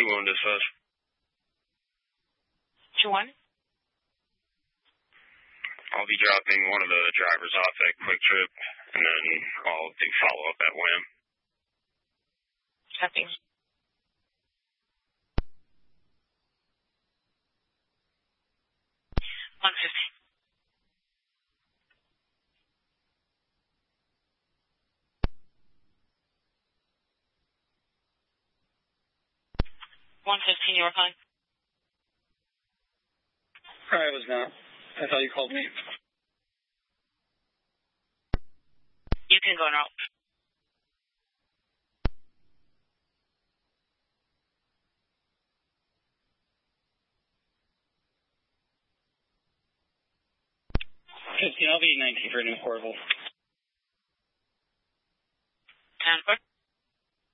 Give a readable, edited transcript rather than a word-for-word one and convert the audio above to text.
2-1 dispatch. 2-1? I'll be dropping one of the drivers off at Quick Trip, and then I'll do follow-up at WAM. Copy. 150. You were calling? I was not. I thought you called me. You can go now. I'll be 19 for an affordable. 10-4.